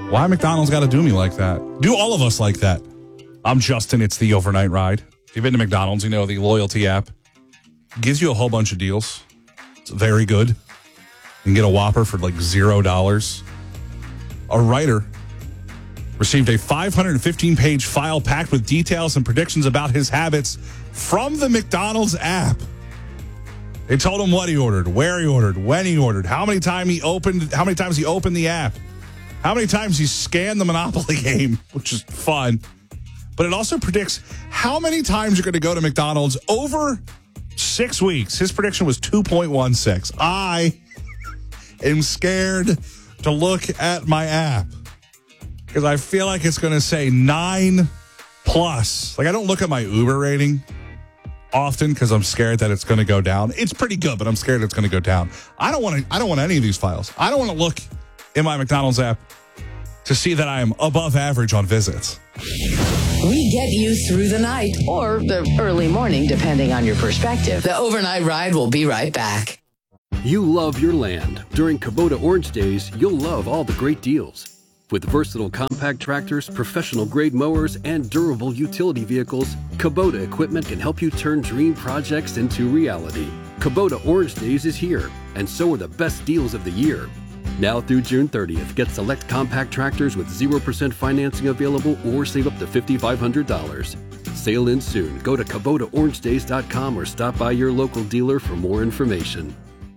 Why McDonald's got to do me like that? Do all of us like that? I'm Justin. It's the Overnight Ride. If you've been to McDonald's, you know the loyalty app gives you a whole bunch of deals. It's very good. You can get a Whopper for like $0. A writer received a 515-page file packed with details and predictions about his habits from the McDonald's app. They told him what he ordered, where he ordered, when he ordered, how many times he opened the app, how many times he scanned the Monopoly game, which is fun. But it also predicts how many times you're going to go to McDonald's over 6 weeks. His prediction was 2.16. I am scared to look at my app because I feel like it's going to say 9+. Like, I don't look at my Uber rating often because I'm scared that it's going to go down. It's pretty good, but I'm scared it's going to go down. I don't want any of these files. I don't want to look in my McDonald's app to see that I am above average on visits. We get you through the night or the early morning, depending on your perspective. The Overnight Ride will be right back. You love your land. During Kubota Orange Days, you'll love all the great deals. With versatile compact tractors, professional-grade mowers, and durable utility vehicles, Kubota equipment can help you turn dream projects into reality. Kubota Orange Days is here, and so are the best deals of the year. Now through June 30th, get select compact tractors with 0% financing available or save up to $5,500. Sale ends soon. Go to KubotaOrangeDays.com or stop by your local dealer for more information.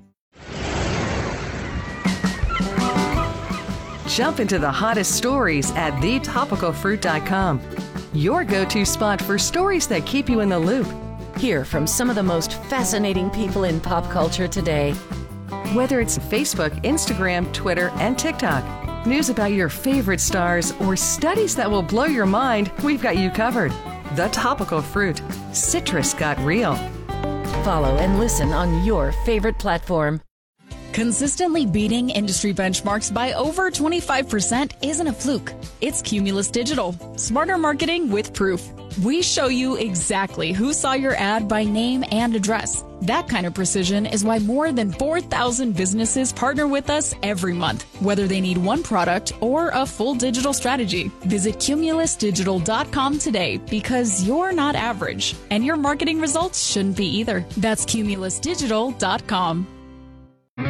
Jump into the hottest stories at thetopicalfruit.com. Your go-to spot for stories that keep you in the loop. Hear from some of the most fascinating people in pop culture today. Whether it's Facebook, Instagram, Twitter, and TikTok, news about your favorite stars, or studies that will blow your mind, we've got you covered. The Topical Fruit. Citrus got real. Follow and listen on your favorite platform. Consistently beating industry benchmarks by over 25% isn't a fluke. It's Cumulus Digital. Smarter marketing with proof. We show you exactly who saw your ad by name and address. That kind of precision is why more than 4,000 businesses partner with us every month, whether they need one product or a full digital strategy. Visit cumulusdigital.com today because you're not average, and your marketing results shouldn't be either. That's cumulusdigital.com.